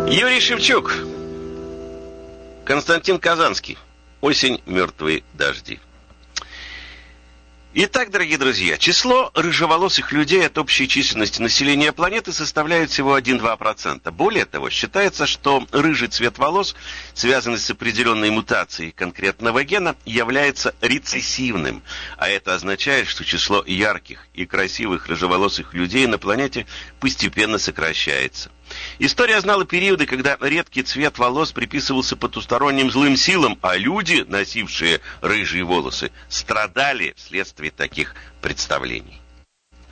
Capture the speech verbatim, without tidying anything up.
Юрий Шевчук, Константин Казанский. Осень, мертвые дожди. Итак, дорогие друзья, число рыжеволосых людей от общей численности населения планеты составляет всего один-два процента. Более того, считается, что рыжий цвет волос, связанный с определенной мутацией конкретного гена, является рецессивным. А это означает, что число ярких и красивых рыжеволосых людей на планете постепенно сокращается. История знала периоды, когда редкий цвет волос приписывался потусторонним злым силам, а люди, носившие рыжие волосы, страдали вследствие таких представлений.